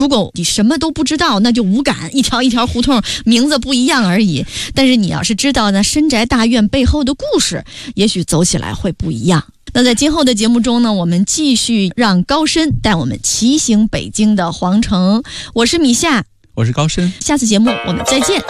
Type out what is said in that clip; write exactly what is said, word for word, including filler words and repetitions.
如果你什么都不知道，那就无感，一条一条胡同名字不一样而已。但是你要是知道呢，深宅大院背后的故事，也许走起来会不一样。那在今后的节目中呢，我们继续让高深带我们骑行北京的皇城。我是米夏， 我是高深， 下次节目我们再见。